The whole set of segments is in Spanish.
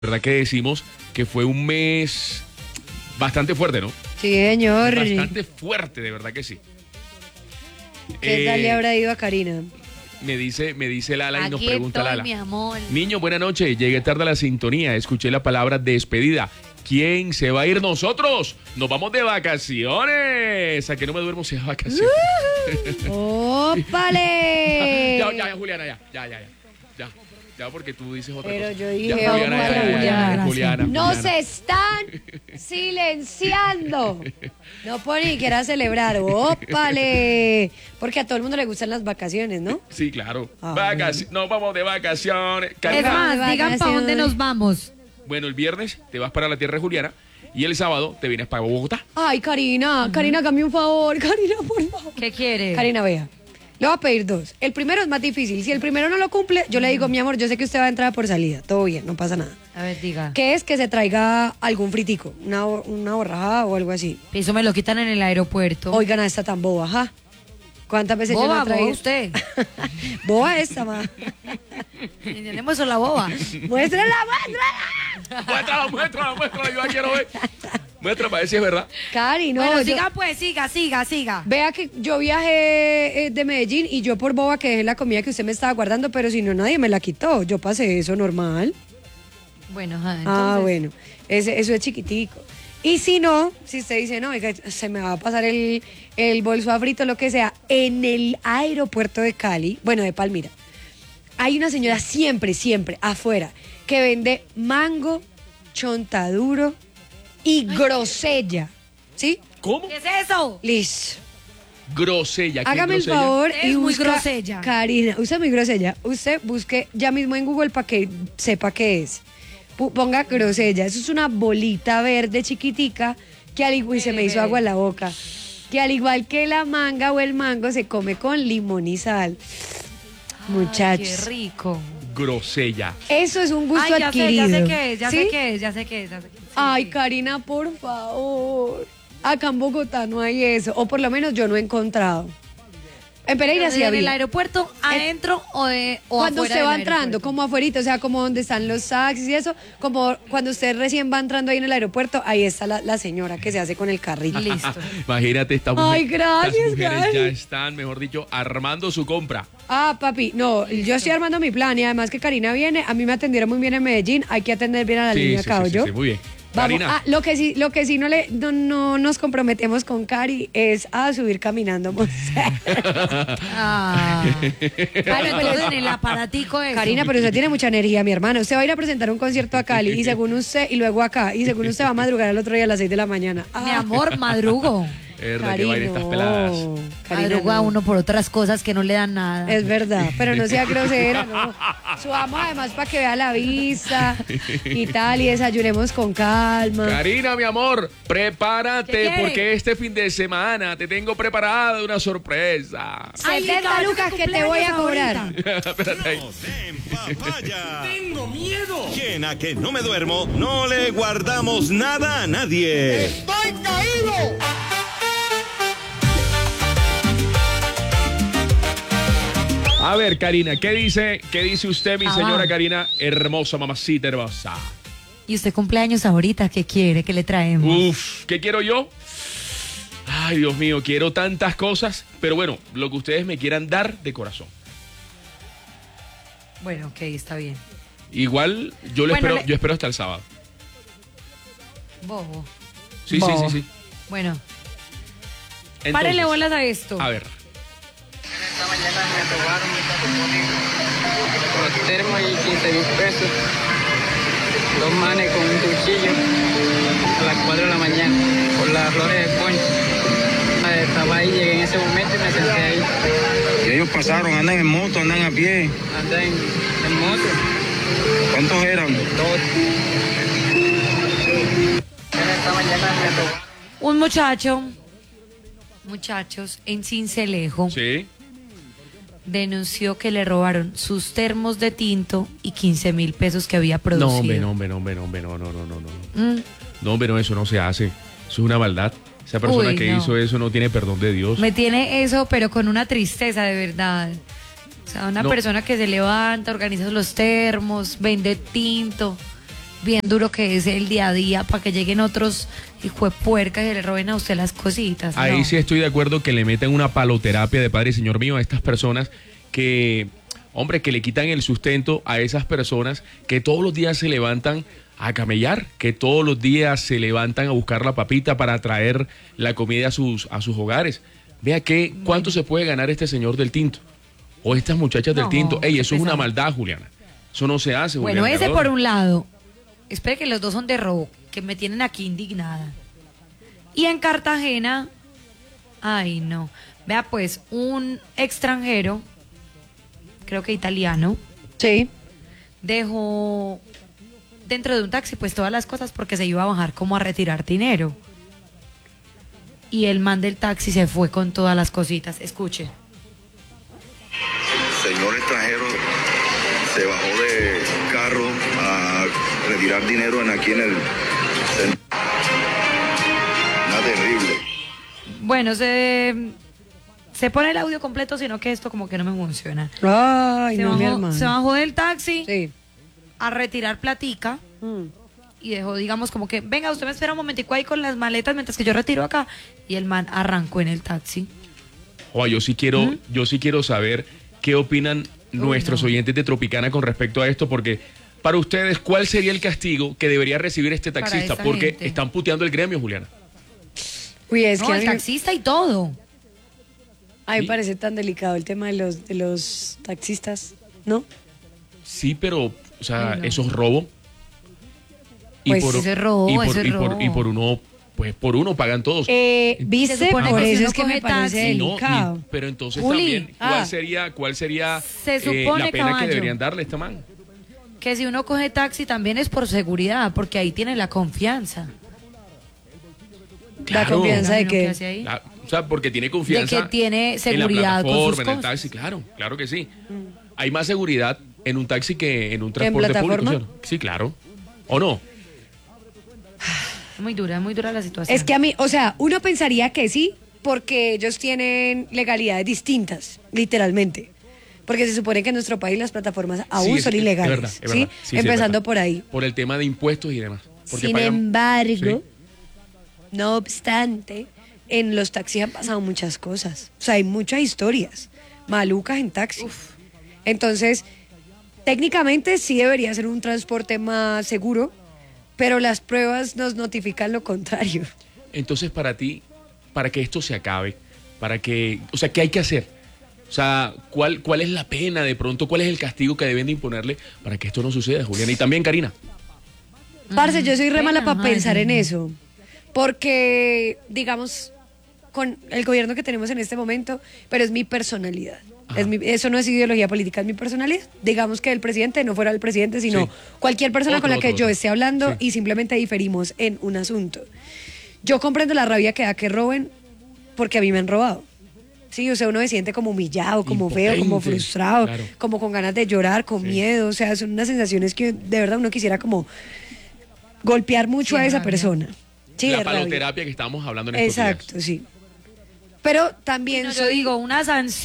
verdad que decimos que fue un mes bastante fuerte, ¿no? Sí, señor. Bastante fuerte, de verdad que sí. ¿Qué tal le habrá ido a Karina? Me dice Lala y nos Aquí pregunta estoy, Lala. mi amor. Niño, buena noche. Llegué tarde a la sintonía. Escuché la palabra despedida. ¿Quién se va a ir? Nosotros. Nos vamos de vacaciones. ¿A que no me duermo si es vacaciones? ¡Ópale! Ya, Juliana, ya, porque tú dices otra Pero cosa. yo dije, Ya, Juliana. Nos están silenciando. No puedo ni siquiera celebrar. ¡Ópale! Porque a todo el mundo le gustan las vacaciones, ¿no? Sí, claro. Ay. Nos vamos de vacaciones. Es Karina. más, digan para Vacaciones. dónde nos vamos. Bueno, el viernes te vas para la tierra de Juliana y el sábado te vienes para Bogotá. Ay, Karina, hágame un favor. Karina, por favor. ¿Qué quiere? Karina, vea. Le voy a pedir dos. El primero es más difícil. Si el primero no lo cumple, yo le digo, mi amor, yo sé que usted va a entrar por salida. Todo bien, no pasa nada. A ver, diga. Que es que se traiga algún fritico, una borrajada o algo así. Eso me lo quitan en el aeropuerto. Oigan, a esta tan boba, ajá. ¿Cuántas veces yo Boba, la traí? boba usted. Boba esta, ma. Tenemos eso la boba. Muéstrala. Muéstrala, yo la quiero ver. Muestra para ver si es verdad. Cari, no. Bueno, yo- siga pues, siga. Vea que yo viajé de Medellín y yo por boba que dejé la comida que usted me estaba guardando, pero si no, nadie me la quitó. Yo pasé eso normal. Bueno, ajá, Ah, entonces. bueno. Eso es chiquitico. Y si no, si usted dice, no, oiga, se me va a pasar el bolso a frito, lo que sea, en el aeropuerto de Cali, bueno, de Palmira, hay una señora siempre afuera que vende mango, chontaduro y grosella. ¿Sí? ¿Cómo? ¿Qué es eso? Listo. Grosella. ¿Qué Hágame el grosella? favor Es y muy busca, grosella. Karina, usted es muy grosella. Usted busque ya mismo en Google para que sepa qué es. Ponga grosella. Eso es una bolita verde chiquitica que al igual, y se me hizo agua en la boca, que al igual que la manga o el mango se come con limón y sal. Ay, Muchachos. qué rico. Grosella. Eso es un gusto Ay, adquirido. ya sé qué es, ya ¿Sí? sé qué es. Ay, Karina, por favor. Acá en Bogotá no hay eso. O por lo menos yo no he encontrado. En Pereira sí ¿En el había. aeropuerto, adentro o Cuando afuera usted del va entrando, aeropuerto? como afuerita, o sea, como donde están los taxis y eso, como cuando usted recién va entrando ahí en el aeropuerto, ahí está la señora que se hace con el carrito. Listo. Imagínate, Ay, gracias, estas mujeres Gaby. ya están, mejor dicho, armando su compra. Ah, papi, no, yo estoy armando mi plan y además que Karina viene, a mí me atendieron muy bien en Medellín, hay que atender bien a la línea acá, sí, ¿oyó? muy bien. Vamos, Karina, lo que sí no nos comprometemos con Cari es a subir caminando. Ah. Vale, entonces en el aparatico eso. Karina, pero usted tiene mucha energía, mi hermana. Usted va a ir a presentar un concierto a Cali y según usted, y luego acá, y según usted va a madrugar el otro día a las 6 de la mañana. Mi amor, madrugo. es verdad que vaina estas peladas. Karina, Madrugo a no. uno por otras cosas que no le dan nada. Es verdad, pero no sea grosera, ¿no? Subamos además para que vea la vista y tal, y desayunemos con calma. Karina, mi amor, ¿Qué prepárate quiere? porque este fin de semana te tengo preparada una sorpresa. Ay, 70 caballo, lucas mi que te voy a cumpleaños cobrar. ahorita. Espérate ahí. En papaya. Tengo miedo. Quien a que no me duermo, no le guardamos nada a nadie. ¡Estoy caído! A ver, Karina, ¿qué dice usted, mi Ah, señora va. Karina? Hermosa, mamacita hermosa. Y usted cumpleaños ahorita, ¿qué quiere? ¿Qué le traemos? Uf, ¿qué quiero yo? Ay, Dios mío, quiero tantas cosas, pero bueno, lo que ustedes me quieran dar de corazón. Bueno, ok, está bien. Igual yo Bueno, yo espero hasta el sábado. Bobo. Sí, Bobo. sí. Bueno, Entonces, párele bolas a esto. A ver. Esta mañana me robaron los termos y 15.000 pesos. Dos manes con un cuchillo a las 4 de la mañana por las flores de poncho. Estaba ahí, llegué en ese momento y me senté ahí. Y ellos pasaron, andan en moto, andan a pie. Andé en moto, ¿Cuántos eran? dos. Esta mañana me robaron. Un muchachos, en Cincelejo, Sí. denunció que le robaron sus termos de tinto y 15.000 pesos que había producido. No, hombre, no. Mm, No, hombre, no, eso no se hace. Eso es una maldad. Esa persona Uy, que no. hizo eso no tiene perdón de Dios. Me tiene eso, pero con una tristeza de verdad. O sea, una No. persona que se levanta, organiza los termos, vende tinto bien duro que es el día a día para que lleguen otros hijuepuercas y le roben a usted las cositas. Ahí no. sí estoy de acuerdo que le metan una paloterapia de Padre y Señor mío a estas personas que, hombre, que le quitan el sustento a esas personas que todos los días se levantan a camellar, que todos los días se levantan a buscar la papita para traer la comida a sus hogares. Vea cuánto se puede ganar este señor del tinto o estas muchachas del No, tinto. Ey, qué eso es una pesado. maldad, Juliana. Eso no se hace, Bueno, Juliana ese Cardona. por un lado. Espere que los dos son de robo, que me tienen aquí indignada. Y en Cartagena, ay no. Vea pues, un extranjero, creo que italiano, Sí. dejó dentro de un taxi pues todas las cosas porque se iba a bajar como a retirar dinero. Y el man del taxi se fue con todas las cositas. Escuche. Señor extranjero se bajó de carro a retirar dinero aquí en el centro. Nada terrible. Bueno, se pone el audio completo, sino que esto como que no me funciona. Ay, Se no, mi bajó, hermano. se bajó del taxi Sí. a retirar platica Mm. y dejó, digamos, como que, venga, usted me espera un momentico ahí con las maletas mientras que yo retiro acá. Y el man arrancó en el taxi. Oye, yo sí quiero saber qué opinan nuestros no. oyentes de Tropicana con respecto a esto, porque para ustedes, ¿cuál sería el castigo que debería recibir este Para taxista? esa Porque gente. están puteando el gremio, Juliana. Uy, es que No, a el mí, taxista y todo. a mí me parece tan delicado el tema de los taxistas, ¿no? Sí, pero, o sea, Ay, no. eso es robo. Pues ese es robo, y por, ese es y por- robo. y por uno, pues por uno pagan todos. ¿Viste? Se supone Por que si eso uno es que me coge parece taxi- No, delicado. pero entonces Juli, también, ¿cuál ah. sería Se supone, la pena que caballo. deberían darle a esta man? Que si uno coge taxi también es por seguridad, porque ahí tiene la confianza. La Claro. confianza de Imagino que que... hace ahí. O sea, porque tiene confianza. De que tiene en seguridad la con sus plataforma, en el cosas. taxi, claro que sí. Hay más seguridad en un taxi que en un ¿En transporte público. plataforma? ¿Cierto? Sí, claro. ¿O no? Es muy dura la situación. Es que a mí, o sea, uno pensaría que sí, porque ellos tienen legalidades distintas, literalmente. Porque se supone que en nuestro país las plataformas aún Sí, son es ilegales, verdad, es ¿sí? verdad. Sí, Empezando es verdad. por ahí. Por el tema de impuestos y demás. Porque Sin pagan- embargo, Sí. no obstante, en los taxis han pasado muchas cosas. O sea, hay muchas historias malucas en taxi. Entonces, técnicamente sí debería ser un transporte más seguro, pero las pruebas nos notifican lo contrario. Entonces, para ti, para que esto se acabe, o sea, ¿qué hay que hacer? O sea, ¿cuál es la pena de pronto? ¿Cuál es el castigo que deben de imponerle para que esto no suceda, Juliana? Y también, Karina. Parce, yo soy re mala para ay, pensar en no. eso. Porque, digamos, con el gobierno que tenemos en este momento, pero es mi personalidad. Eso no es ideología política, es mi personalidad. Digamos que el presidente no fuera el presidente, sino Sí. cualquier persona con la que yo Otro. esté hablando Sí. y simplemente diferimos en un asunto. Yo comprendo la rabia que da que roben porque a mí me han robado. Sí, o sea, uno se siente como humillado, como feo, como Impotente, frustrado, claro. como con ganas de llorar, con miedo. O sea, son unas sensaciones que de verdad uno quisiera como golpear mucho Sí, a esa rabia. persona. Sí, la de rabia. paloterapia que estábamos hablando en estos Exacto, días. sí. Pero también No, yo digo, una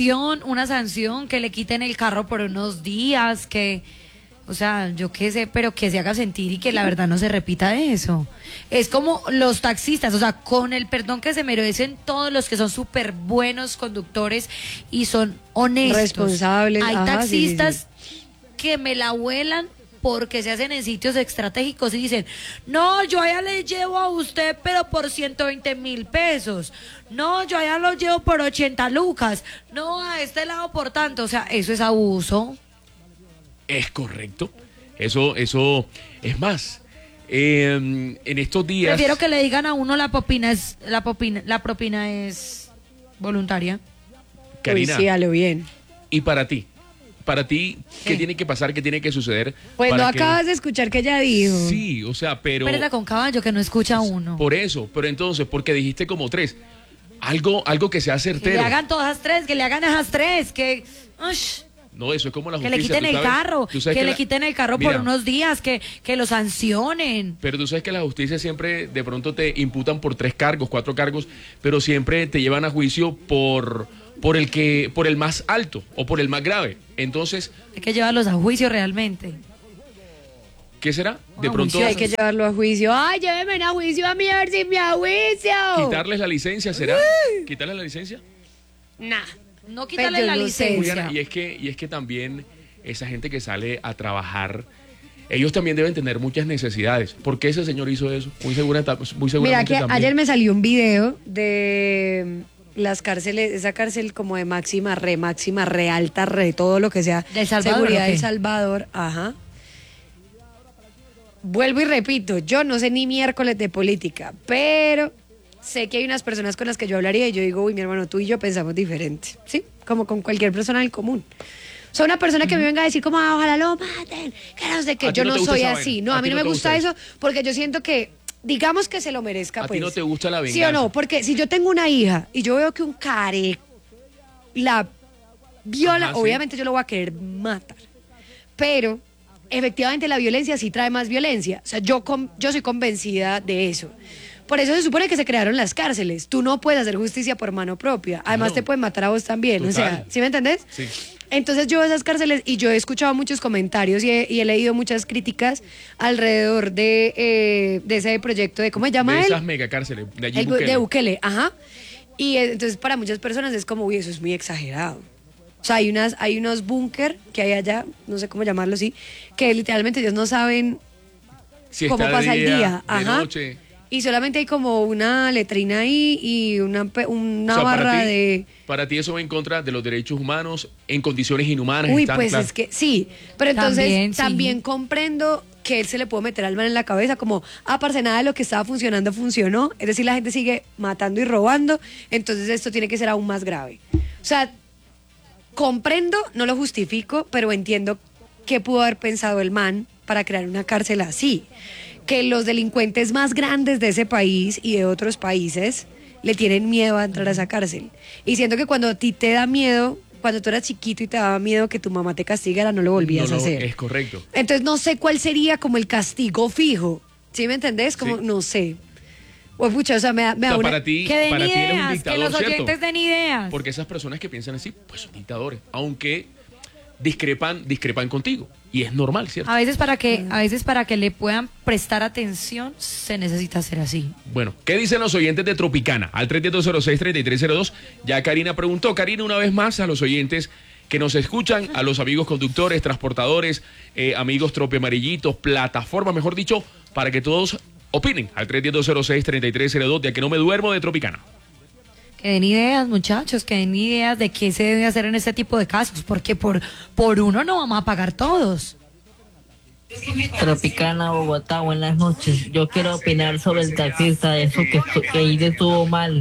sanción que le quiten el carro por unos días, que, o sea, yo qué sé, pero que se haga sentir y que la verdad no se repita eso. Es como los taxistas, o sea, con el perdón que se merecen todos los que son súper buenos conductores y son honestos. Responsables, Hay ajá, taxistas que me la vuelan porque se hacen en sitios estratégicos y dicen, no, yo allá le llevo a usted, pero por 120.000 pesos. No, yo allá lo llevo por 80 lucas. No, a este lado por tanto. O sea, eso es abuso. Es correcto. Eso es más. En estos días. Prefiero que le digan a uno la propina es voluntaria. Karina, Uy, sí, a lo bien. y para ti, ¿qué ¿Qué? tiene que pasar? ¿Qué tiene que suceder? Pues no para que- acabas de escuchar que ella dijo. Sí, o sea, pero. Espérate con caballo que no escucha uno. Por eso, pero entonces, porque dijiste como tres. Algo que sea Que le certero. hagan todas tres, que le hagan esas tres, que... Ush. No, eso es como la Que justicia. le quiten tú el sabes- carro, tú sabes que le la- quiten el carro Mira, por unos días, que lo sancionen. Pero tú sabes que la justicia siempre de pronto te imputan por 3 cargos, 4 cargos, pero siempre te llevan a juicio por el más alto o por el más grave. Entonces, Hay que llevarlos a juicio realmente. ¿Qué será? De pronto Sí, hay que llevarlo a juicio. ¡Ay, llévenme a juicio a mí a ver si me juicio! quitarles la licencia, ¿será? ¿Quitarles la licencia? Nah. No quitarle Pero la yo no sé. licencia. Juliana, y es que también esa gente que sale a trabajar, ellos también deben tener muchas necesidades. ¿Por qué ese señor hizo eso? Muy seguramente Mira, que también. ayer me salió un video de las cárceles, esa cárcel como de máxima, re alta, re todo lo que sea. ¿Del Salvador, Seguridad o qué? del Salvador, ajá. Vuelvo y repito, yo no sé ni miércoles de política, pero sé que hay unas personas con las que yo hablaría y yo digo, uy, mi hermano, tú y yo pensamos diferente, ¿sí? Como con cualquier persona del común. O sea, una persona que me venga a decir como, ah, ojalá lo maten, que no sé qué, ¿A ti yo no no te gusta soy esa así. vaina? No, ¿A a ti mí no no me te gusta gusta eso porque yo siento que, digamos que se lo merezca, ¿A pues. ti no te gusta la venganza? ¿Sí o no? Porque si yo tengo una hija y yo veo que un care la viola, Ajá, sí. obviamente yo lo voy a querer matar. Pero efectivamente la violencia sí trae más violencia. O sea, yo soy convencida de eso. Por eso se supone que se crearon las cárceles. Tú no puedes hacer justicia por mano propia. Además Claro. te pueden matar a vos también. Total. O sea, ¿sí me entendés? Sí. Entonces yo veo esas cárceles y yo he escuchado muchos comentarios y he leído muchas críticas alrededor de ese proyecto de, ¿cómo se llama De él? esas megacárceles, de allí De Bukele, ajá. Y entonces para muchas personas es como, uy, eso es muy exagerado. O sea, hay unos búnker que hay allá, no sé cómo llamarlo así, que literalmente ellos no saben Si cómo está pasa de el día. de Ajá. noche. Y solamente hay como una letrina ahí y una O sea, barra de... Para ti eso va en contra de los derechos humanos en condiciones inhumanas. Uy, están, pues claro. es que sí, pero entonces También, sí. también comprendo que él se le puede meter al man en la cabeza como, parce, nada de lo que estaba funcionando funcionó, es decir, la gente sigue matando y robando, entonces esto tiene que ser aún más grave. O sea, comprendo, no lo justifico, pero entiendo qué pudo haber pensado el man para crear una cárcel así. Que los delincuentes más grandes de ese país y de otros países le tienen miedo a entrar a esa cárcel. Y siento que cuando a ti te da miedo, cuando tú eras chiquito y te daba miedo que tu mamá te castigara, no lo volvías a hacer. Es correcto. Entonces no sé cuál sería como el castigo fijo. ¿Sí me entendés? Como, Sí. no sé. O pucha, o sea, me da O sea, una... para ti, Que den para ti él es un ideas, que dictador, los ¿cierto? oyentes den ideas. Porque esas personas que piensan así, pues son dictadores. Aunque discrepan contigo. Y es normal, ¿cierto? A veces para que le puedan prestar atención se necesita ser así. Bueno, ¿qué dicen los oyentes de Tropicana? Al 310-06-3302. Ya Karina preguntó. Karina, una vez más, a los oyentes que nos escuchan, a los amigos conductores, transportadores, amigos trope amarillitos, plataforma, mejor dicho, para que todos opinen. Al 310-06-3302, de A Que No Me Duermo de Tropicana. Que den ideas, muchachos, que den ideas de qué se debe hacer en este tipo de casos, porque por uno no vamos a pagar todos. Tropicana, Bogotá, buenas noches. Yo quiero opinar sobre el taxista, eso que hizo estuvo mal.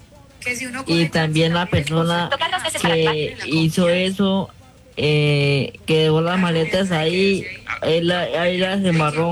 Y también la persona que hizo eso, que dejó las maletas ahí, ahí las embarró.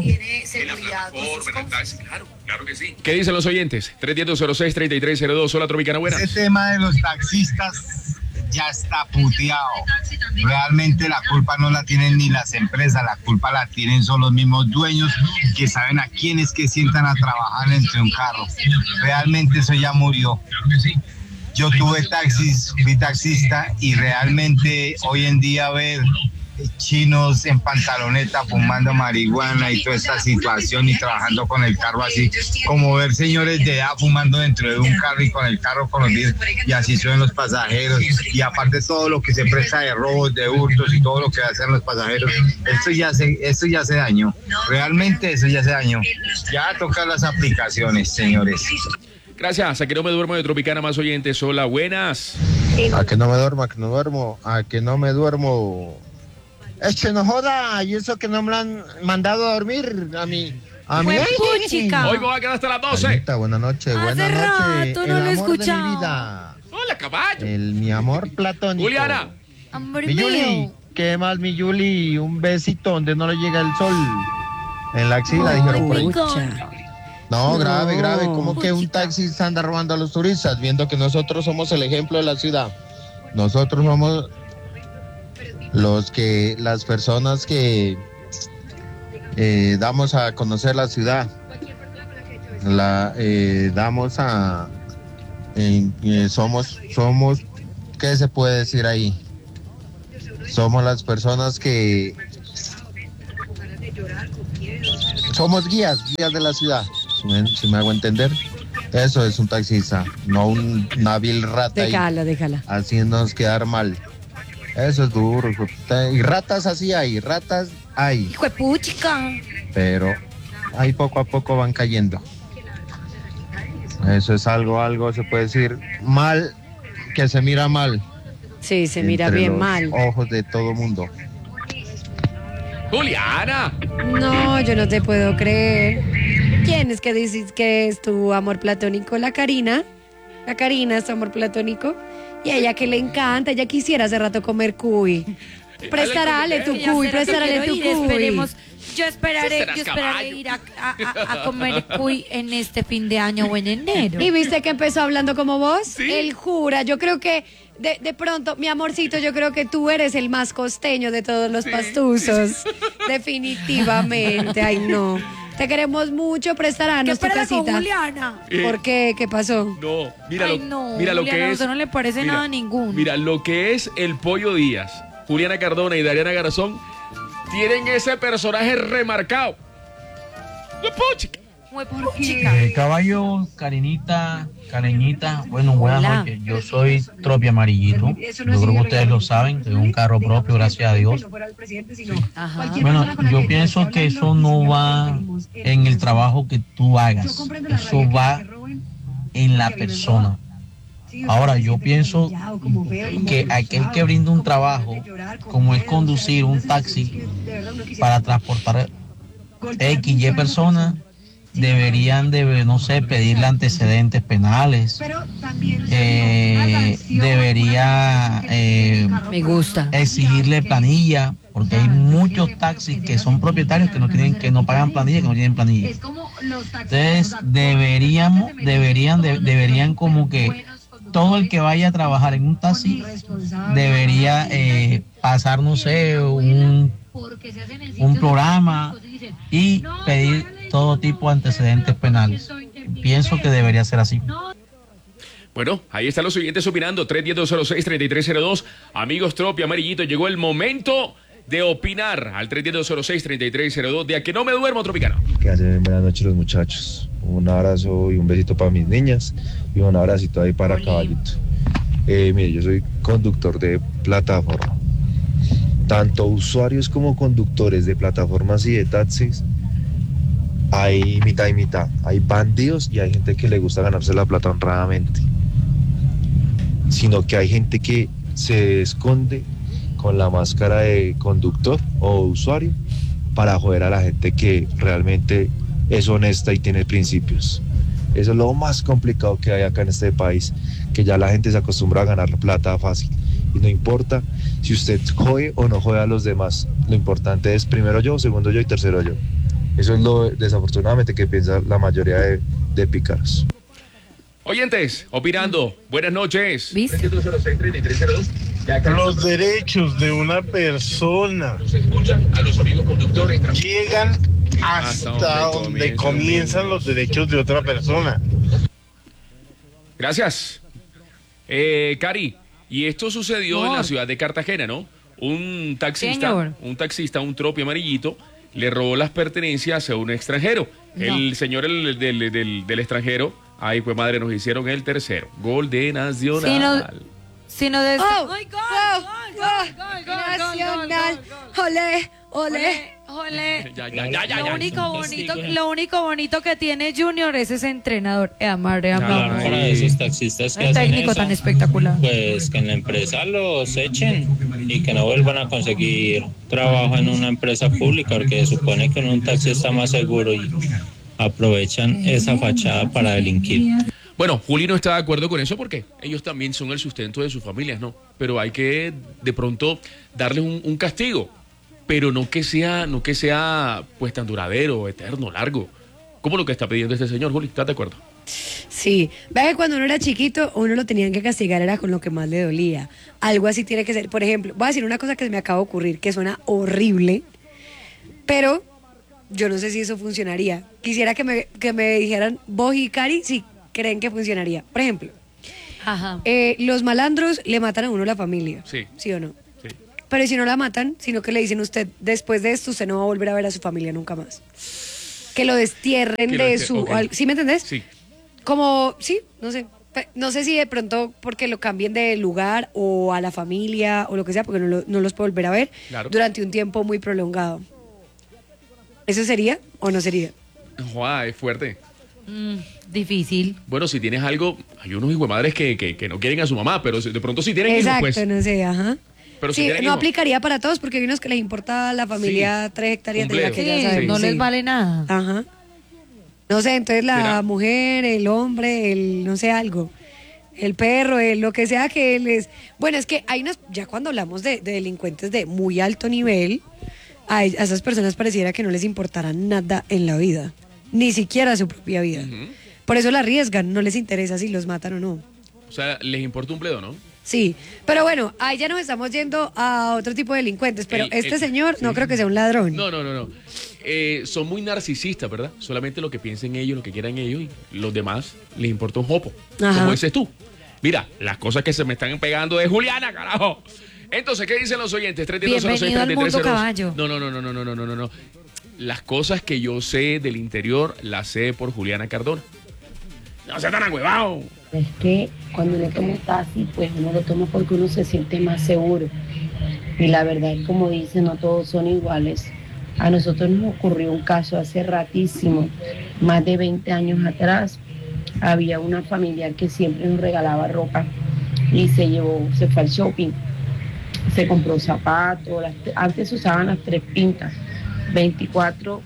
Claro que sí. ¿Qué dicen los oyentes? 310-06-3302. Hola, Tropicana, buenas. Ese tema de los taxistas ya está puteado. Realmente la culpa no la tienen ni las empresas, la culpa la tienen son los mismos dueños que saben a quiénes que sientan a trabajar entre un carro. Realmente eso ya murió. Yo tuve taxis, fui taxista y realmente hoy en día ver chinos en pantaloneta fumando marihuana y toda esta situación y trabajando con el carro así, como ver señores de edad fumando dentro de un carro y con el carro con los vidrios y así suben los pasajeros y aparte todo lo que se presta de robos, de hurtos y todo lo que hacen los pasajeros, esto ya se dañó, realmente eso ya se dañó, ya tocan las aplicaciones, señores. Gracias. A Que No Me Duermo de Tropicana, más oyentes. Hola, buenas. A que no me duermo, a que no duermo, a que no me duermo. Es que no joda, y eso que no me han mandado a dormir a mí. A mí. Puchica. Hoy me va a quedar hasta las 12. Anita, buenas noches, Hace buenas noches. rato no lo he El amor de escuchado. mi vida. Hola, caballo. Mi amor platónico. Juliana. Amor Mi Yuli, mío. ¿qué más, mi Yuli? Un besito donde no le llega el sol. En la axila, dijeron por ahí. Pucha. No, grave, No. grave. ¿Cómo que un taxi anda robando a los turistas? Viendo que nosotros somos el ejemplo de la ciudad. Nosotros somos las personas que damos a conocer la ciudad. Somos, ¿qué se puede decir ahí? Somos las personas que somos guías de la ciudad, si me hago entender. Eso es un taxista, no una vil rata Déjala. haciéndonos quedar mal. Eso es duro. Y ratas así hay, Hijo de puchica. pero ahí poco a poco van cayendo. Eso es algo se puede decir mal, que se mira mal. Sí, se mira entre bien los mal. ojos de todo mundo. Juliana. No, yo no te puedo creer. ¿Quién es que dices que es tu amor platónico? La Karina. La Karina es tu amor platónico. Y a ella que le encanta, ella quisiera hace rato comer cuy. Prestarale tu cuy, prestarale tu cuy. Esperemos. Yo esperaré ir a comer cuy en este fin de año o en enero. ¿Y viste que empezó hablando como vos? Sí. Él jura, yo creo que de pronto, mi amorcito, yo creo que tú eres el más costeño de todos los pastuzos. Definitivamente, ay no. Te queremos mucho, prestarnos tu casita. Juliana? ¿Por qué? ¿Qué pasó? No, mira lo Juliana, que a es. usted no le parece Mira, nada a ninguno. Mira, lo que es el Pollo Díaz, Juliana Cardona y Dariana Garzón tienen ese personaje remarcado. ¡Qué puchica! Caballo, Kareñita, bueno, buenas Hola. noches. Yo soy Tropi Amarillito. Yo creo que ustedes lo saben, tengo un carro propio, gracias a Dios. Ajá. Bueno, yo pienso que eso no va en el trabajo que tú hagas, eso va en la persona. Ahora, yo pienso que aquel que brinda un trabajo, como es conducir un taxi para transportar X, Y personas, deberían no sé, pedirle antecedentes penales, debería Me gusta. exigirle planilla, porque hay muchos taxis que son propietarios que no pagan planilla, que no tienen planilla. Entonces deberían como que todo el que vaya a trabajar en un taxi debería pasar, no sé, un programa y pedir todo tipo de antecedentes penales. Pienso que debería ser así. Bueno, ahí están los oyentes opinando. 310-206-3302. Amigos Tropi Amarillito, llegó el momento de opinar al 310-206-3302 de A Que No Me Duermo, Tropicano. Que hacen buenas noches los muchachos. Un abrazo y un besito para mis niñas y un abracito ahí para Caballito. Mire, yo soy conductor de plataforma. Tanto usuarios como conductores de plataformas y de taxis, hay mitad y mitad. Hay bandidos y hay gente que le gusta ganarse la plata honradamente. Sino que hay gente que se esconde con la máscara de conductor o usuario para joder a la gente que realmente es honesta y tiene principios. Eso es lo más complicado que hay acá en este país, que ya la gente se acostumbra a ganar plata fácil. Y no importa si usted jode o no jode a los demás. Lo importante es primero yo, segundo yo y tercero yo. Eso es lo desafortunadamente que piensa la mayoría de pícaros. Oyentes, opinando. Buenas noches. ¿Viste? Los derechos de una persona llegan hasta donde comienzan los derechos de otra persona. Gracias. Cari, y esto sucedió en la ciudad de Cartagena, ¿no? Un taxista, un Tropi Amarillito, le robó las pertenencias a un extranjero. No. El señor del extranjero, ay, pues madre, nos hicieron el tercero. Gol de Nacional. ¡Ay, gol! Nacional. Olé. Lo único bonito que tiene Junior es ese entrenador. Para esos taxistas que el técnico tan espectacular. Pues que en la empresa los echen y que no vuelvan a conseguir trabajo en una empresa pública, porque se supone que en un taxi está más seguro y aprovechan esa fachada para delinquir. Bueno, Juli no está de acuerdo con eso porque ellos también son el sustento de sus familias, ¿no? Pero hay que de pronto darles un castigo, pero no que sea pues tan duradero, eterno, largo, como lo que está pidiendo este señor. Juli, ¿estás de acuerdo? Sí, vea que cuando uno era chiquito, uno lo tenían que castigar, era con lo que más le dolía. Algo así tiene que ser. Por ejemplo, voy a decir una cosa que se me acaba de ocurrir, que suena horrible, pero yo no sé si eso funcionaría. Quisiera que me dijeran, vos y Cari, si creen que funcionaría. Por ejemplo, los malandros le matan a uno la familia. ¿Sí o no? Sí. Pero si no la matan, sino que le dicen usted, después de esto, usted no va a volver a ver a su familia nunca más. que lo destierren de su... okay. ¿Sí me entendés? Sí. Como, sí, no sé. No sé si de pronto porque lo cambien de lugar o a la familia o lo que sea, porque no los puedo volver a ver durante un tiempo muy prolongado. ¿Eso sería o no sería? Joder, es fuerte. Difícil. Bueno, si tienes algo, hay unos hijos de madres que no quieren a su mamá, pero de pronto si tienen hijos, pues. Exacto, no sé, ajá. Pero sí, si no hijos, aplicaría para todos porque hay unos que les importa la familia 3 hectáreas de la que ya sabemos. No les vale nada. Ajá. No sé, entonces la mujer, el hombre, no sé, algo. El perro, lo que sea que les... Bueno, es que hay unas... Ya cuando hablamos de delincuentes de muy alto nivel, a esas personas pareciera que no les importará nada en la vida. Ni siquiera su propia vida. Por eso la arriesgan, no les interesa si los matan o no. O sea, les importa un bledo, ¿no? Sí, pero bueno, ahí ya nos estamos yendo a otro tipo de delincuentes, pero este señor no creo que sea un ladrón. No. Son muy narcisistas, ¿verdad? Solamente lo que piensen ellos, lo que quieran ellos, y los demás les importa un jopo. Ajá. Como dices tú. Mira, las cosas que se me están pegando de Juliana, carajo. Entonces, ¿qué dicen los oyentes? Bienvenido al mundo caballo. No. Las cosas que yo sé del interior las sé por Juliana Cardona. No sean tan agüevados. Es que cuando uno toma un taxi, pues uno lo toma porque uno se siente más seguro. Y la verdad es como dicen, no todos son iguales. A nosotros nos ocurrió un caso hace ratísimo, más de 20 años atrás. Había una familiar que siempre nos regalaba ropa y se fue al shopping. Se compró zapatos, antes se usaban las 3 pintas, 24,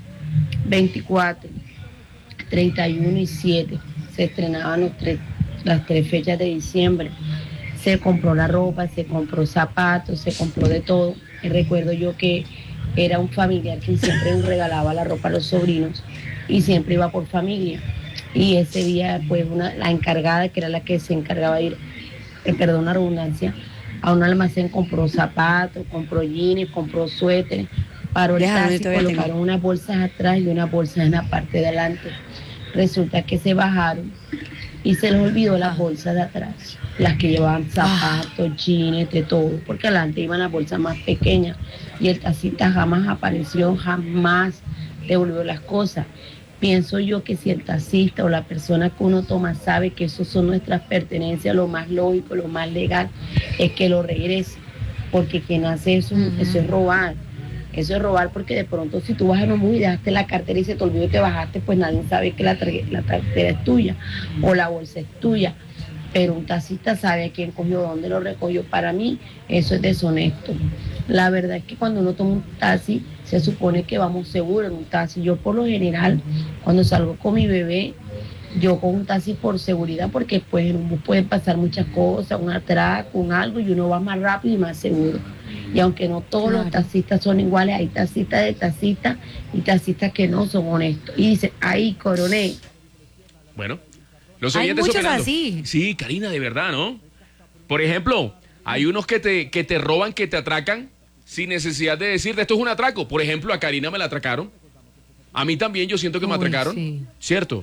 31 y 7. Se estrenaban las 3 fechas de diciembre. Se compró la ropa, se compró zapatos, se compró de todo. Y recuerdo yo que era un familiar que siempre nos regalaba la ropa a los sobrinos y siempre iba por familia. Y ese día, pues, la encargada, que era la que se encargaba de ir, perdón la redundancia, a un almacén compró zapatos, compró jeans, compró suéteres, paró el taxi, colocaron unas bolsas atrás y unas bolsas en la parte de adelante. Resulta que se bajaron y se les olvidó las bolsas de atrás, las que llevaban zapatos, jeans, de todo, porque adelante iban las bolsas más pequeñas y el taxista jamás apareció, jamás devolvió las cosas. Pienso yo que si el taxista o la persona que uno toma sabe que eso son nuestras pertenencias, lo más lógico, lo más legal es que lo regrese, porque quien hace eso, eso es robar. Eso es robar porque de pronto si tú vas a un bus y dejaste la cartera y se te olvidó y te bajaste, pues nadie sabe que la cartera es tuya o la bolsa es tuya. Pero un taxista sabe a quién cogió, dónde lo recogió. Para mí eso es deshonesto. La verdad es que cuando uno toma un taxi se supone que vamos seguros en un taxi. Yo por lo general cuando salgo con mi bebé yo con un taxi por seguridad, porque pues en un bus pueden pasar muchas cosas, un atraco, un algo, y uno va más rápido y más seguro. Y aunque no todos los taxistas son iguales, hay taxistas de taxistas y taxistas que no son honestos. Y dicen, ahí, coronel. Bueno, los hay oyentes muchos opinando. así. Sí, Karina, de verdad, ¿no? Por ejemplo, hay unos que te roban, que te atracan sin necesidad de decirte, esto es un atraco. Por ejemplo, a Karina me la atracaron. A mí también yo siento que me atracaron. Sí. ¿Cierto?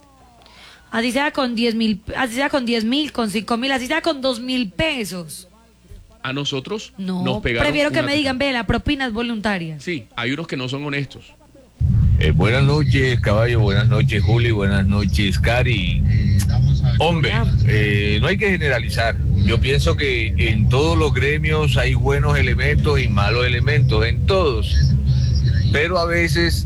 Así sea con 10,000, así sea con 10,000, con 5,000, así sea con 2,000 pesos. A nosotros no, nos pegaron. Prefiero que me digan, ve, la propina es voluntaria. Sí, hay unos que no son honestos. Buenas noches, caballo, buenas noches, Juli, buenas noches, Cari. Hombre, no hay que generalizar. Yo pienso que en todos los gremios hay buenos elementos y malos elementos, en todos. Pero a veces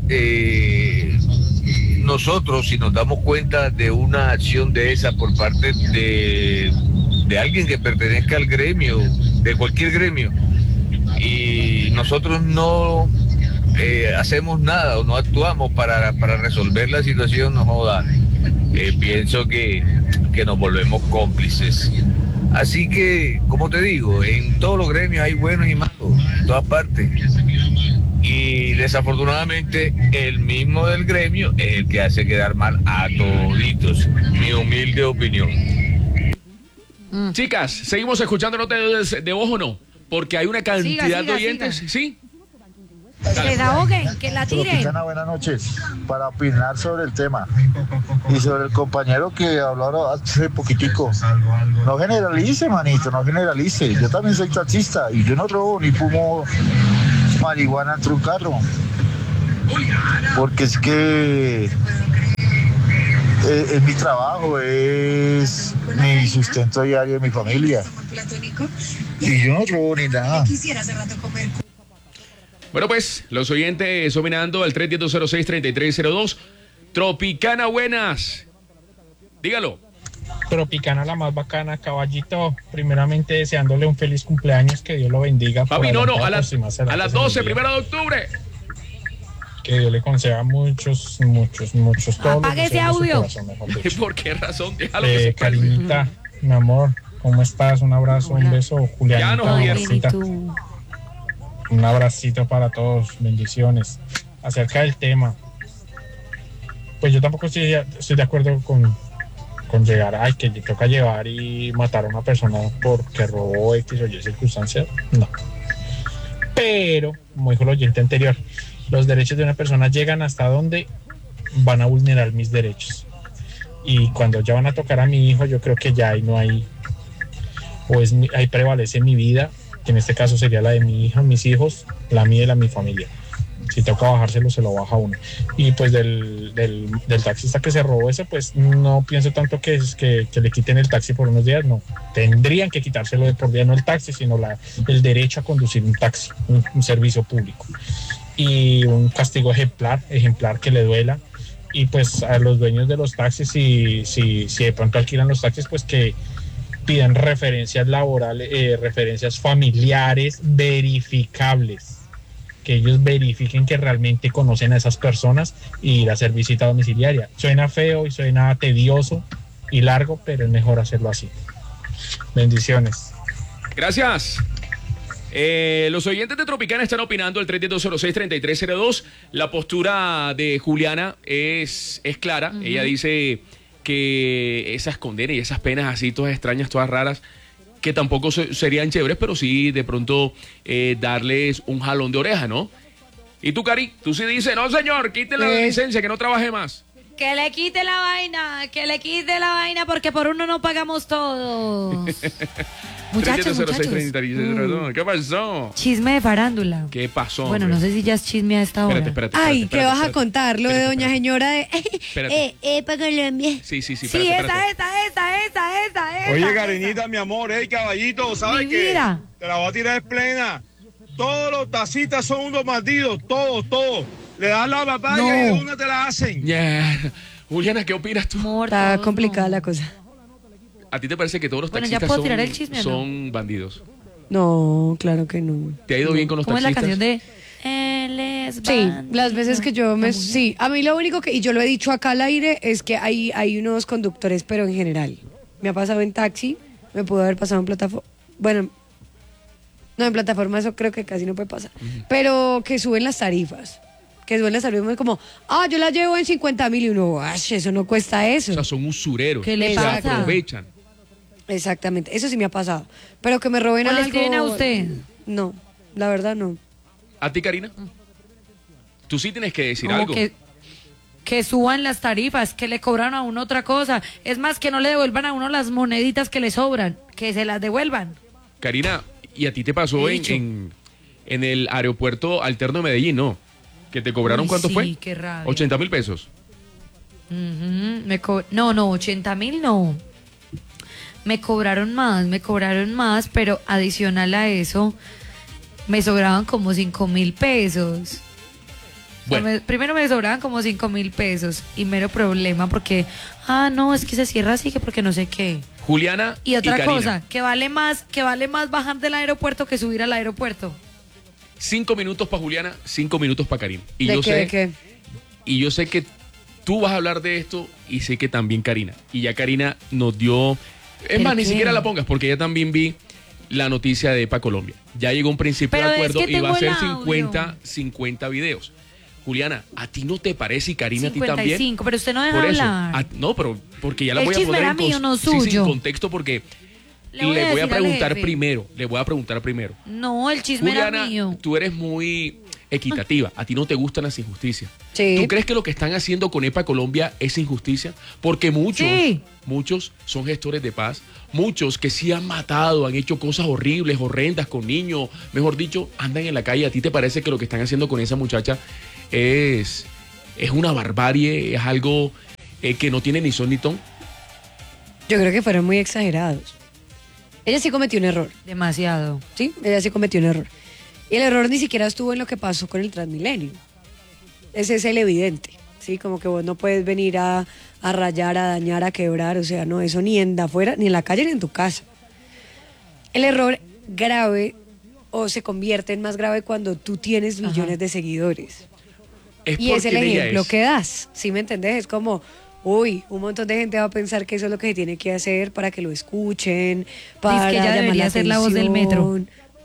nosotros, si nos damos cuenta de una acción de esa por parte de alguien que pertenezca al gremio, de cualquier gremio, y nosotros no hacemos nada o no actuamos para resolver la situación, no joda, pienso que nos volvemos cómplices. Así que, como te digo, en todos los gremios hay buenos y malos, en todas partes. Y desafortunadamente el mismo del gremio es el que hace quedar mal a toditos, mi humilde opinión. Chicas, ¿seguimos escuchando notas de voz o no? Porque hay una cantidad de oyentes, ¿sí? Que la ahoguen, que la tiren. Buenas noches. Para opinar sobre el tema y sobre el compañero que habló hace poquitico. No generalice, manito, no generalice. Yo también soy taxista y yo no robo ni fumo marihuana entre un carro. porque es que es mi trabajo, es mi sustento diario de mi familia. Y yo no robo ni nada. Bueno, pues, los oyentes opinando al 310-06-3302. Tropicana, buenas. Dígalo. Tropicana, la más bacana, caballito. Primeramente deseándole un feliz cumpleaños, que Dios lo bendiga. Papi, no, a las 12, 1 de octubre. Que Dios le conceda muchos. Apague ese audio. ¿Por qué razón? Déjalo que se cariñita, mi amor, ¿cómo estás? Un abrazo, un beso, Julianita. Ya no, Javier. Un abracito para todos, bendiciones. Acerca del tema, pues yo tampoco estoy de acuerdo con llegar, que toca llevar y matar a una persona porque robó X o Y circunstancias, no. Pero, como dijo el oyente anterior, los derechos de una persona llegan hasta donde van a vulnerar mis derechos. Y cuando ya van a tocar a mi hijo, yo creo que ya ahí no hay, ahí prevalece mi vida, que en este caso sería la de mi hija, mis hijos, la mía y la de mi familia. Si toca bajárselo, se lo baja uno. Y pues del taxista que se robó ese, pues no pienso tanto que le quiten el taxi por unos días, no. Tendrían que quitárselo de por día, no el taxi, sino el derecho a conducir un taxi, un servicio público. Y un castigo ejemplar que le duela. Y pues a los dueños de los taxis, si de pronto alquilan los taxis, pues que pidan referencias laborales, referencias familiares verificables, que ellos verifiquen que realmente conocen a esas personas y ir a hacer visita domiciliaria. Suena feo y suena tedioso y largo, pero es mejor hacerlo así. Bendiciones. Gracias. Los oyentes de Tropicana están opinando al 310-06-3302. La postura de Juliana es clara. Ella dice que esas condenas y esas penas así, todas extrañas, todas raras, que tampoco serían chéveres, pero sí de pronto darles un jalón de oreja, ¿no? Y tú, Cari, tú sí dices, no señor, quítele la licencia, que no trabaje más. Que le quite la vaina, porque por uno no pagamos todos. Muchachos. ¿Qué pasó? Chisme de farándula. ¿Qué pasó? Bueno, no sé si ya es chisme a esta hora. Espérate. Ay, ¿qué vas a contar? Lo de doña señora de... para Colombia. Sí, Sí, esa. Oye, cariñita, mi amor, caballito, ¿sabes qué? Te la voy a tirar en plena. Todos los taxistas son unos bandidos, todos. Le das la papaya y una te la hacen. Juliana, ¿qué opinas tú? Está complicada la cosa. ¿A ti te parece que todos los taxistas son bandidos? No, claro que no. ¿Te ha ido bien con los taxistas? ¿Cómo es la canción de... Sí, las veces que yo me... Sí, a mí lo único que... Y yo lo he dicho acá al aire, es que hay unos conductores, pero en general. Me ha pasado en taxi, me pudo haber pasado en plataforma... Bueno, no, en plataforma eso creo que casi no puede pasar. Pero que suben las tarifas. Que suben las tarifas como, yo la llevo en 50,000 y uno, eso no cuesta eso. O sea, son usureros. ¿Qué le pasa? Se aprovechan. Exactamente, eso sí me ha pasado. Pero que me roben algo... ¿O le escriben a usted? No, la verdad no. ¿A ti, Karina? Tú sí tienes que decir algo. Que suban las tarifas, que le cobran a uno otra cosa. Es más, que no le devuelvan a uno las moneditas que le sobran, que se las devuelvan. Karina, ¿y a ti te pasó en el aeropuerto alterno de Medellín, no? ¿Que te cobraron cuánto fue? Sí, qué rabia. 80,000 pesos. No, 80,000 no. Me cobraron más, pero adicional a eso, me sobraban como 5,000 pesos. Bueno. O sea, primero me sobraban como 5,000 pesos y mero problema porque, no, es que se cierra así que porque no sé qué. Juliana y otra Karina. cosa, que vale más bajar del aeropuerto que subir al aeropuerto. 5 minutos para Juliana, 5 minutos para Karina. Y ¿De qué? Y yo sé que tú vas a hablar de esto y sé que también Karina. Y ya Karina nos dio... Es más, ni siquiera la pongas porque ya también vi la noticia de EPA Colombia. Ya llegó un principio de acuerdo y va a ser 50 videos. Juliana, ¿a ti no te parece y Karina 55, a ti también? Pero usted no deja hablar. No, pero porque ya la voy a poner en mío, no suyo. Sí, en contexto porque le voy a preguntar primero. No, el chisme Juliana, era mío. Tú eres muy equitativa. A ti no te gustan las injusticias. Sí. ¿Tú crees que lo que están haciendo con EPA Colombia es injusticia? Porque muchos son gestores de paz. Muchos que sí han matado, han hecho cosas horribles, horrendas con niños. Mejor dicho, andan en la calle. ¿A ti te parece que lo que están haciendo con esa muchacha es una barbarie, es algo que no tiene ni son ni ton. Yo creo que fueron muy exagerados. Ella sí cometió un error. Demasiado. Sí, ella sí cometió un error. Y el error ni siquiera estuvo en lo que pasó con el Transmilenio. Ese es el evidente, ¿sí? Como que vos no puedes venir a rayar, a dañar, a quebrar, o sea, no, eso ni en de afuera, ni en la calle, ni en tu casa. El error grave o se convierte en más grave cuando tú tienes millones de seguidores. Y es el ejemplo que das, ¿sí me entendés? Es como, uy, un montón de gente va a pensar que eso es lo que se tiene que hacer para que lo escuchen, para dice que ella llamar debería la ser la voz del metro.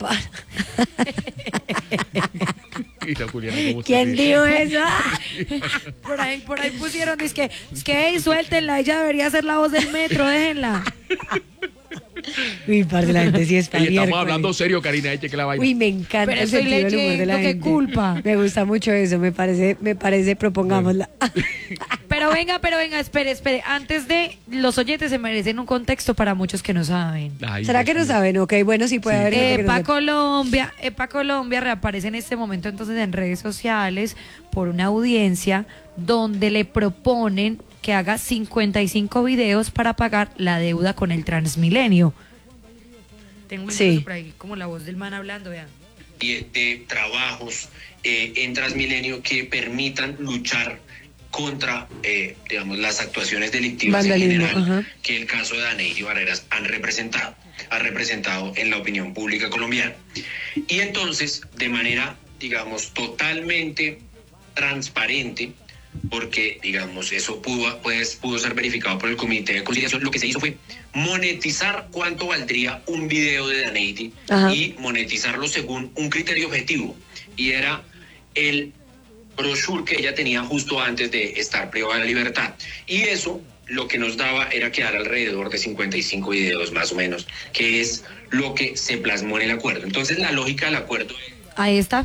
¿Quién dijo eso? Por ahí pusieron, es que hey, suéltenla, ella debería ser la voz del metro, déjenla. Uy, parce, la gente sí está bien. Estamos hablando serio, Karina, eche que la vaina. Uy, me encanta. Pero el sentido del humor de la gente. ¿Qué culpa? Me gusta mucho eso, me parece, propongámosla. Pero venga, espere. Antes de, los oyentes se merecen un contexto para muchos que no saben. Ay, ¿será que no saben? Ok, bueno, sí puede haber. EPA Colombia reaparece en este momento entonces en redes sociales por una audiencia donde le proponen que haga 55 videos para pagar la deuda con el Transmilenio. Tengo un por ahí como la voz del man hablando, vean. De trabajos en Transmilenio que permitan luchar contra, digamos, las actuaciones delictivas en general que el caso de Daneidy Barreras ha representado en la opinión pública colombiana. Y entonces, de manera, digamos, totalmente transparente, porque, digamos, eso pudo ser verificado por el Comité de Conciliación, lo que se hizo fue monetizar cuánto valdría un video de Daneidy y monetizarlo según un criterio objetivo, y era el brochure que ella tenía justo antes de estar privada de la libertad, y eso lo que nos daba era quedar alrededor de 55 videos más o menos, que es lo que se plasmó en el acuerdo. Entonces la lógica del acuerdo es... Ahí está.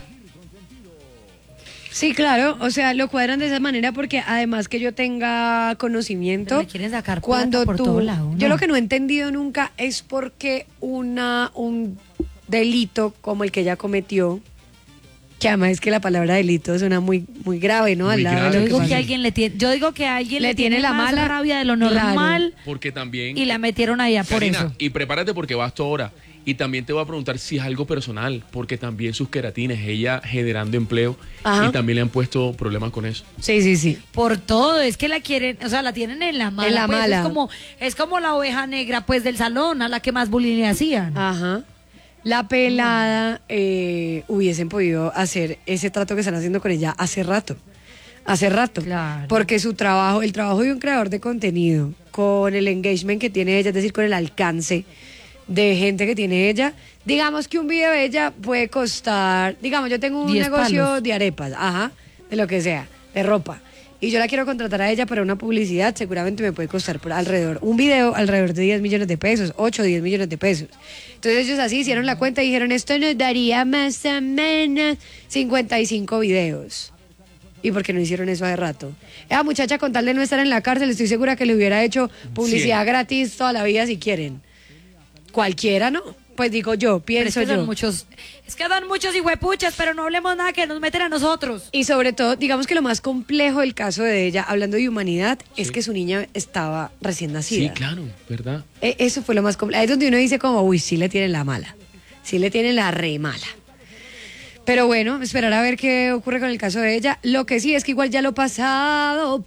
Sí, claro, o sea, lo cuadran de esa manera porque además que yo tenga conocimiento, me quieren sacar cuando por todo lado, ¿no? Yo lo que no he entendido nunca es por qué un delito como el que ella cometió, que además es que la palabra delito suena muy grave, ¿no? Al lado de lo yo digo que alguien le tiene la más mala rabia de lo normal, claro, porque también y la metieron allá, Karina, por eso. Y prepárate porque vas tú ahora. Y también te voy a preguntar si es algo personal, porque también sus queratines, ella generando empleo, y también le han puesto problemas con eso. Sí. Por todo, es que la quieren, o sea, la tienen en la mala. En la mala. Es como la oveja negra, pues, del salón, a la que más bullying le hacían. Ajá. La pelada hubiesen podido hacer ese trato que están haciendo con ella hace rato. Claro. Porque el trabajo de un creador de contenido, con el engagement que tiene ella, es decir, con el alcance de gente que tiene ella, digamos que un video de ella puede costar, digamos, yo tengo un negocio palos. de arepas, de lo que sea, de ropa, y yo la quiero contratar a ella para una publicidad, seguramente me puede costar un video alrededor de 10 millones de pesos, 8 o 10 millones de pesos. Entonces ellos así hicieron la cuenta y dijeron, esto nos daría más o menos 55 videos. ¿Y por qué no hicieron eso hace rato? Esa muchacha, con tal de no estar en la cárcel, estoy segura que le hubiera hecho publicidad gratis toda la vida si quieren. Cualquiera, ¿no? Pues digo yo, pienso es que yo. Es que dan muchos hijuepuchas, pero no hablemos nada que nos meten a nosotros. Y sobre todo, digamos que lo más complejo del caso de ella, hablando de humanidad, es que su niña estaba recién nacida. Sí, claro, ¿verdad? Eso fue lo más complejo. Ahí es donde uno dice como, uy, sí le tienen la mala. Sí le tienen la re mala. Pero bueno, esperar a ver qué ocurre con el caso de ella. Lo que sí es que igual ya lo pasado.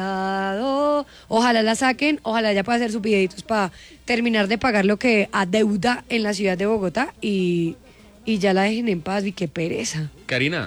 Ojalá la saquen, ojalá ella pueda hacer sus videitos para terminar de pagar lo que adeuda en la ciudad de Bogotá y ya la dejen en paz. Y qué pereza. Karina,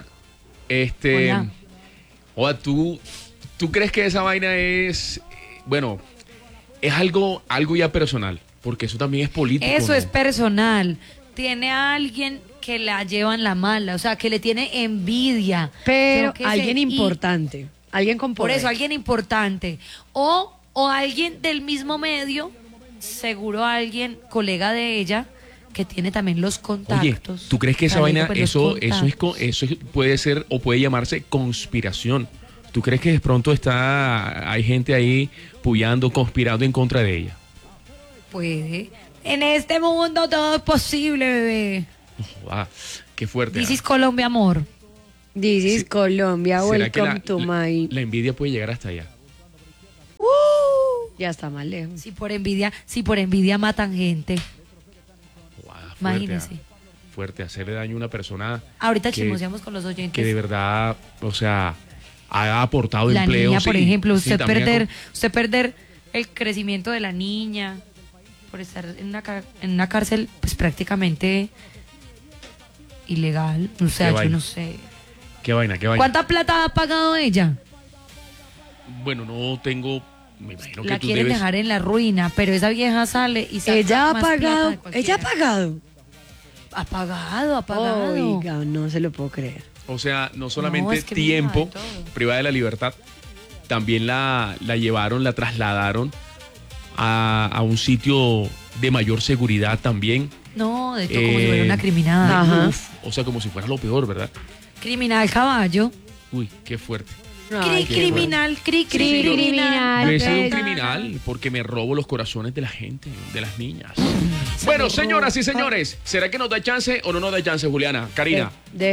¿tú crees que esa vaina es, bueno, es algo ya personal? Porque eso también es político. Eso, ¿no? Es personal. Tiene a alguien que la lleva en la mala, o sea, que le tiene envidia. Pero alguien importante, alguien con poder. Por eso, alguien importante. O alguien del mismo medio, seguro alguien, colega de ella, que tiene también los contactos. Oye, ¿tú crees que esa vaina, eso puede ser o puede llamarse conspiración? ¿Tú crees que de pronto hay gente ahí puyando, conspirando en contra de ella? Puede. En este mundo todo es posible, bebé. Qué fuerte. This is Colombia, amor. This is Colombia, ¿Será que welcome to my... la envidia puede llegar hasta allá? Ya está más lejos. Si por envidia matan gente. Imagínese. Fuerte, hacerle daño a una persona. Ahorita chismoseamos con los oyentes. Que de verdad, o sea, ha aportado la empleo. Niña, por ejemplo, usted también perder el crecimiento de la niña por estar en una cárcel, pues prácticamente ilegal. O sea, yo no sé. Qué vaina. ¿Cuánta plata ha pagado ella? Bueno, no tengo. Me imagino que la tú quieren debes... dejar en la ruina, pero esa vieja sale y saca ella ha más pagado. plata de Ella ha pagado. Ha pagado. Oiga, no se lo puedo creer. O sea, no solamente tiempo privada de la libertad, también la llevaron, la trasladaron a un sitio de mayor seguridad también. No, de hecho, como si fuera una criminal. O sea, como si fuera lo peor, ¿verdad? Criminal caballo. Uy, qué fuerte. Criminal. Yo he sido un criminal porque me robo los corazones de la gente, de las niñas. Bueno, señoras y señores, ¿será que nos da chance o no nos da chance, Juliana? Karina.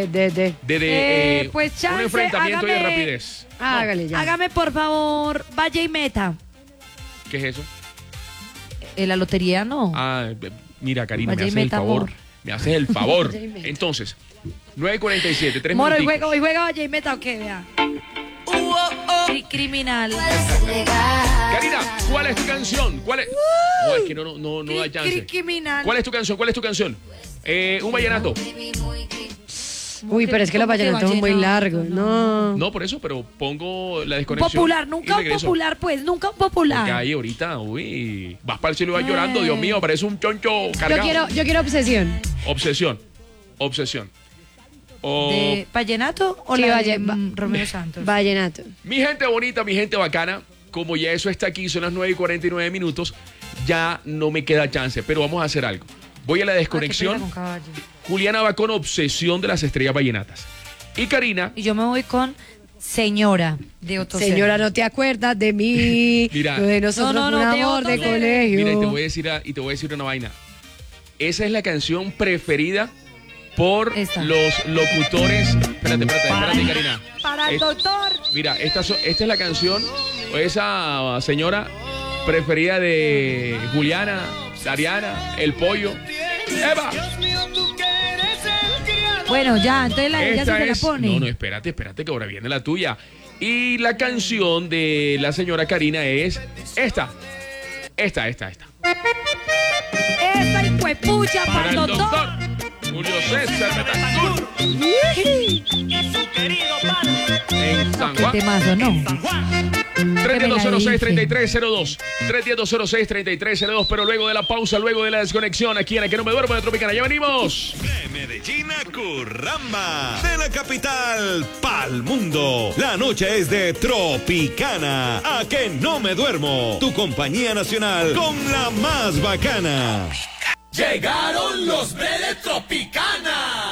Pues chance, un enfrentamiento hágame, y de rapidez. Hágale ya. Hágame, por favor, Valle y Meta. ¿Qué es eso? La lotería no. Mira, Karina, Valle me haces el favor. Me haces el favor. Entonces, 9:47, 3 Moro, minutos. hoy juega Valle y Meta o qué, vea. Criminal. Karina, ¿cuál es tu canción? ¿Cuál es? No, es que no da chance. Criminal. ¿Cuál es tu canción? Un vallenato. Uy, pero es que los vallenatos son muy largos. No, por eso, pero pongo la desconexión. Popular, nunca un popular, nunca un popular. Porque ahí ahorita, vas para el cielo y vas llorando, Dios mío, parece un choncho cargado. Yo quiero Obsesión. Obsesión. ¿De vallenato o Romeo Santos? Vallenato. Mi gente bonita, mi gente bacana, como ya eso está aquí, son las 9:49 minutos, ya no me queda chance, pero vamos a hacer algo. Voy a la desconexión. Juliana va con Obsesión de las Estrellas Vallenatas. Y Karina. Y yo me voy con Señora de Otto Señora, no te acuerdas de mí. Mira. Lo de nosotros un amor de colegio. Mira, y te voy a decir una vaina. Esa es la canción preferida por los locutores. Espérate, Karina. Para el doctor. Mira, esta es la canción, o esa señora preferida de Juliana, Dariana, El Pollo. ¡Eva! Bueno, ya, entonces ella se la pone. No, espérate, que ahora viene la tuya. Y la canción de la señora Karina es esta. Esta. Esta hijuepucha para el doctor. Julio César Betancourt. Y su querido padre. En San Juan. ¿Qué temazo, no? 310-06-3302. 310-06-3302. Pero luego de la pausa, luego de la desconexión, aquí en La Que No Me Duermo de Tropicana. Ya venimos. De Medellín a Curramba. De la capital pa'l mundo. La noche es de Tropicana. A Que No Me Duermo. Tu compañía nacional con la más bacana. Llegaron los de Tropicana.